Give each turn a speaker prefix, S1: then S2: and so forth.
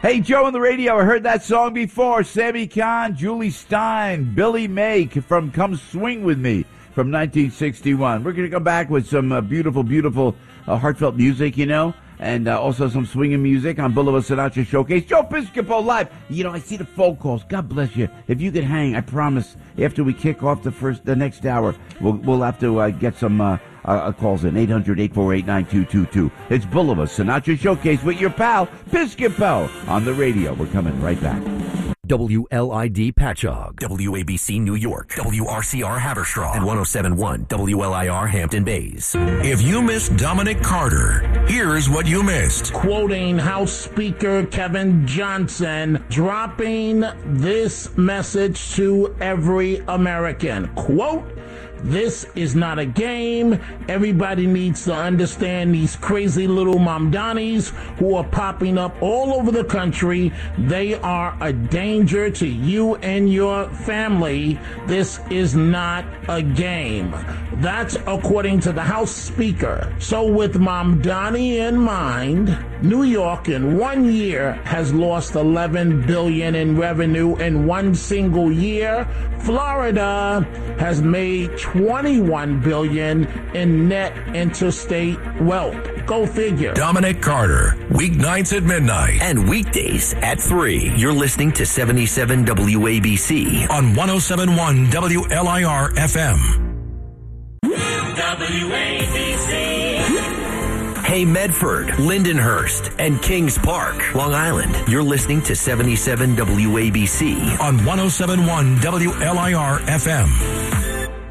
S1: Hey, Joe on the radio, I heard that song before. Sammy Kahn, Julie Stein, Billy May from Come Swing With Me from 1961. We're going to come back with some beautiful, beautiful heartfelt music, and also some swinging music on Boulevard Sinatra Showcase. Joe Piscopo live. I see the phone calls. God bless you. If you could hang, I promise, after we kick off the next hour, we'll have to get some calls in. 800-848-9222. It's Boulevard Sinatra Showcase with your pal, Piscopo, on the radio. We're coming right back.
S2: WLID Patchogue, WABC New York, WRCR Haverstraw, and 107.1 WLIR Hampton Bays.
S3: If you missed Dominic Carter, here's what you missed.
S4: Quoting House Speaker Kevin Johnson, dropping this message to every American. Quote, "This is not a game. Everybody needs to understand these crazy little Mamdanis who are popping up all over the country. They are a danger to you and your family. This is not a game." That's according to the House Speaker. So with Mamdani in mind, New York in 1 year has lost $11 billion in revenue in one single year. Florida has made $21 billion in net interstate wealth. Go figure.
S3: Dominic Carter, weeknights at midnight.
S2: And weekdays at 3. You're listening to 77 WABC.
S3: On 107.1 WLIR FM.
S2: WABC. Hey, Medford, Lindenhurst, and Kings Park, Long Island. You're listening to 77 WABC.
S3: On 107.1 WLIR FM.